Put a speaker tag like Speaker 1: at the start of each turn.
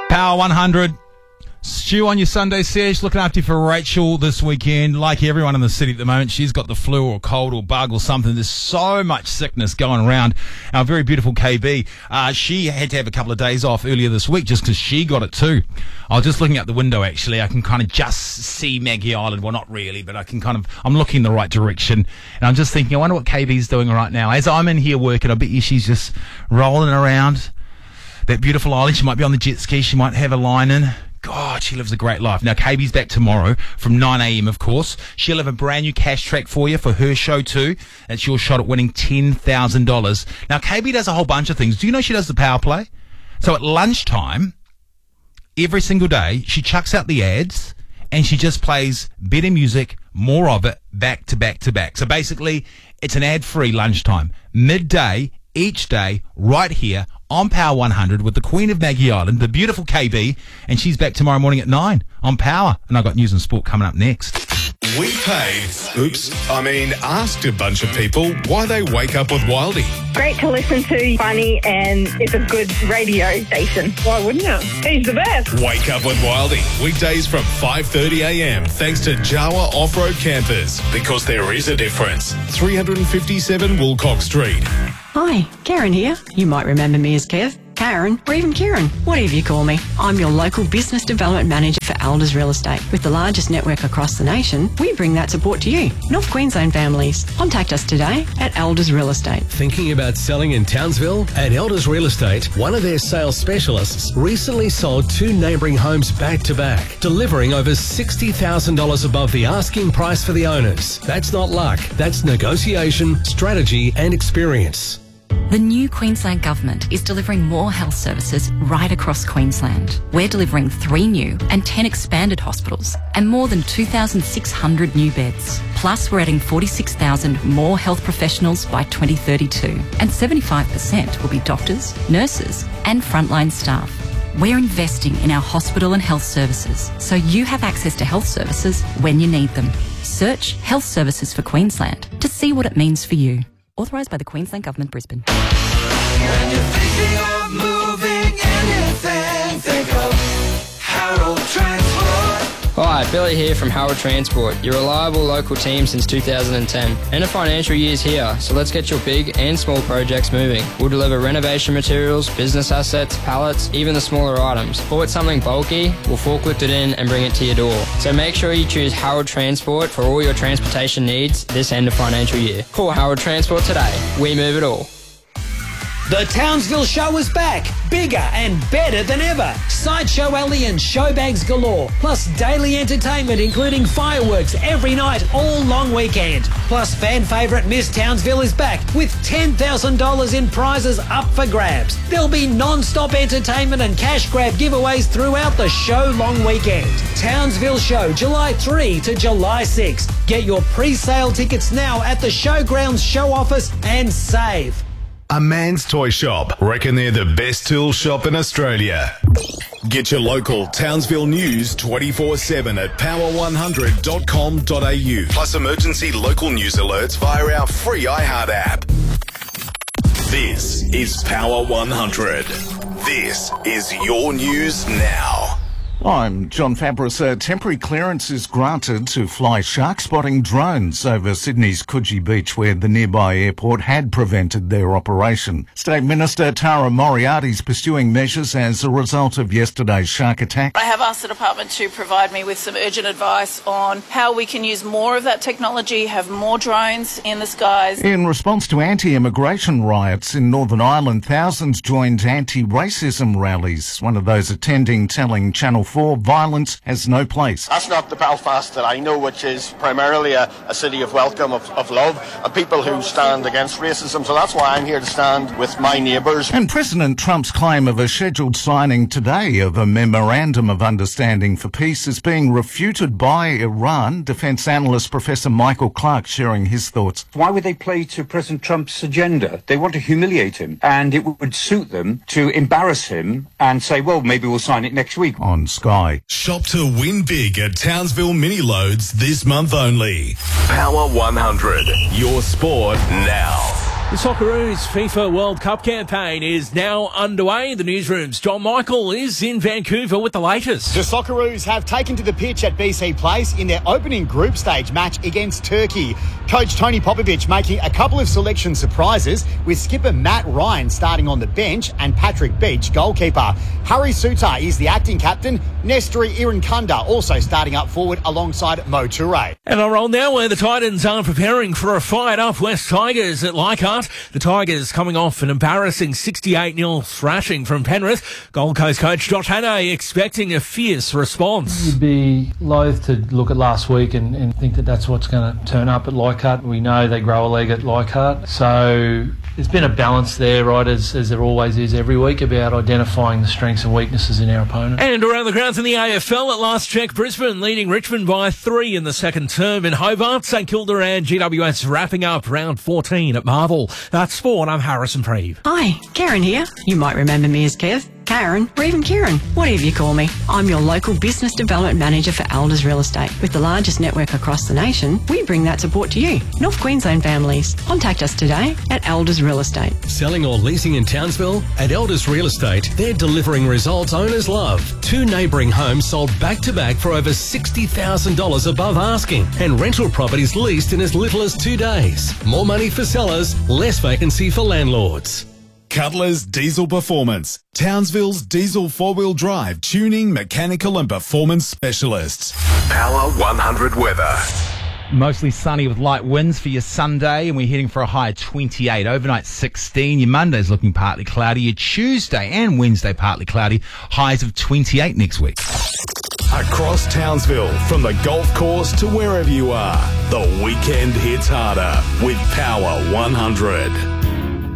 Speaker 1: Power 100. Stu on your Sunday sesh, looking after you for Rachel this weekend. Like everyone in the city at the moment, she's got the flu or cold or bug or something. There's so much sickness going around. Our very beautiful KB, she had to have a couple of days off earlier this week just because she got it too. I was just looking out the window, actually. I can kind of just see Maggie Island. Well, not really, but I'm looking in the right direction. And I'm just thinking, I wonder what KB's doing right now. As I'm in here working, I bet you she's just rolling around that beautiful island. She might be on the jet ski. She might have a line in. God, she lives a great life. Now, KB's back tomorrow from 9 a.m, of course. She'll have a brand new cash track for you for her show too. It's your shot at winning $10,000. Now, KB does a whole bunch of things. Do you know she does the power play? So at lunchtime, every single day, she chucks out the ads and she just plays better music, more of it, back to back to back. So basically, it's an ad-free lunchtime. Midday, each day, right here on Power 100 with the Queen of Maggie Island, the beautiful KB, and she's back tomorrow morning at 9 on Power. And I've got news and sport coming up next.
Speaker 2: We asked a bunch of people why they wake up with Wildy.
Speaker 3: Great to listen to, funny, and it's a good radio station. Why wouldn't you? He's the best.
Speaker 2: Wake up with Wildy. Weekdays from 5:30 a.m. thanks to Jawa Off-Road Campers. Because there is a difference. 357 Woolcock Street.
Speaker 4: Hi, Karen here. You might remember me as Kev, Karen, or even Kieran, whatever you call me. I'm your local business development manager for Elders Real Estate. With the largest network across the nation, we bring that support to you, North Queensland families. Contact us today at Elders Real Estate.
Speaker 5: Thinking about selling in Townsville? At Elders Real Estate, one of their sales specialists recently sold 2 neighbouring homes back to back, delivering over $60,000 above the asking price for the owners. That's not luck. That's negotiation, strategy and experience.
Speaker 6: The new Queensland Government is delivering more health services right across Queensland. We're delivering 3 new and 10 expanded hospitals and more than 2,600 new beds. Plus, we're adding 46,000 more health professionals by 2032, and 75% will be doctors, nurses and frontline staff. We're investing in our hospital and health services so you have access to health services when you need them. Search Health Services for Queensland to see what it means for you. Authorised by the Queensland Government, Brisbane.
Speaker 7: When you're thinking of moving anything, think of Harold Transport.
Speaker 8: Hi, Billy here from Harold Transport, your reliable local team since 2010. End of financial year's here, so let's get your big and small projects moving. We'll deliver renovation materials, business assets, pallets, even the smaller items. Or it's something bulky, we'll forklift it in and bring it to your door. So make sure you choose Harold Transport for all your transportation needs this end of financial year. Call Harold Transport today. We move it all.
Speaker 9: The Townsville Show is back, bigger and better than ever. Sideshow Alley and showbags galore, plus daily entertainment including fireworks every night all long weekend. Plus fan favourite Miss Townsville is back with $10,000 in prizes up for grabs. There'll be non-stop entertainment and cash grab giveaways throughout the show long weekend. Townsville Show, July 3 to July 6. Get your pre-sale tickets now at the Showgrounds show office and save.
Speaker 2: A Man's Toy Shop. Reckon they're the best tool shop in Australia. Get your local Townsville news 24/7 at power100.com.au. Plus emergency local news alerts via our free iHeart app. This is Power 100. This is your news now.
Speaker 10: I'm John Fabris. A temporary clearance is granted to fly shark spotting drones over Sydney's Coogee Beach, where the nearby airport had prevented their operation. State Minister Tara Moriarty is pursuing measures as a result of yesterday's shark attack.
Speaker 11: I have asked the department to provide me with some urgent advice on how we can use more of that technology, have more drones in the skies.
Speaker 10: In response to anti-immigration riots in Northern Ireland, thousands joined anti-racism rallies. One of those attending telling Channel 4 violence has no place.
Speaker 12: That's not the Belfast that I know, which is primarily a city of welcome, of love, of people who stand against racism. So that's why I'm here to stand with my neighbours.
Speaker 10: And President Trump's claim of a scheduled signing today of a memorandum of understanding for peace is being refuted by Iran. Defence analyst Professor Michael Clark sharing his thoughts.
Speaker 13: Why would they play to President Trump's agenda? They want to humiliate him, and it would suit them to embarrass him and say, well, maybe we'll sign it next week.
Speaker 10: On Sky.
Speaker 2: Shop to win big at Townsville Mini Loads this month only. Power 100. Your sport now.
Speaker 14: The Socceroos FIFA World Cup campaign is now underway. The newsroom's John Michael is in Vancouver with the latest.
Speaker 15: The Socceroos have taken to the pitch at BC Place in their opening group stage match against Turkey. Coach Tony Popovic making a couple of selection surprises, with skipper Matt Ryan starting on the bench and Patrick Beach goalkeeper. Harry Suter is the acting captain. Nestri Irankunda also starting up forward alongside Mo Toure.
Speaker 14: And I'll roll now where the Titans are preparing for a fired-up West Tigers at Leichhardt. The Tigers coming off an embarrassing 68-0 thrashing from Penrith. Gold Coast coach Josh Hannay expecting a fierce response.
Speaker 16: You'd be loath to look at last week and think that that's what's going to turn up at Leichhardt. We know they grow a leg at Leichhardt. So there's been a balance there, right, as there always is every week, about identifying the strengths and weaknesses in our opponent.
Speaker 14: And around the grounds in the AFL at last check, Brisbane leading Richmond by 3 in the second term. In Hobart, St Kilda and GWS wrapping up round 14 at Marvel. That's sport. I'm Harrison Preeve.
Speaker 4: Hi, Karen here. You might remember me as Kev, Karen, or even Kieran, whatever you call me. I'm your local business development manager for Elders Real Estate. With the largest network across the nation, we bring that support to you, North Queensland families. Contact us today at Elders Real Estate.
Speaker 5: Selling or leasing in Townsville? At Elders Real Estate, they're delivering results owners love. 2 neighbouring homes sold back-to-back for over $60,000 above asking, and rental properties leased in as little as 2 days. More money for sellers, less vacancy for landlords.
Speaker 2: Cutler's Diesel Performance, Townsville's diesel 4-wheel drive tuning, mechanical and performance specialists. Power 100 weather.
Speaker 1: Mostly sunny with light winds for your Sunday, and we're heading for a high of 28. Overnight 16. Your Monday's looking partly cloudy. Your Tuesday and Wednesday partly cloudy. Highs of 28 next week.
Speaker 2: Across Townsville, from the golf course to wherever you are, the weekend hits harder with Power 100.